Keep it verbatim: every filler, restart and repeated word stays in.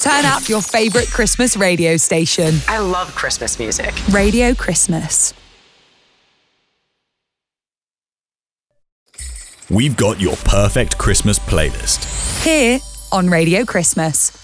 Turn up your favourite Christmas radio station. I love Christmas music. Radio Christmas. We've got your perfect Christmas playlist. Here on Radio Christmas.